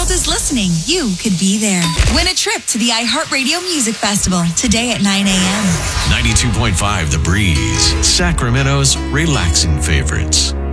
world is listening, you could be there. Win a trip to the iHeartRadio Music Festival today at 9 a.m. 92.5 The Breeze, Sacramento's relaxing favorites.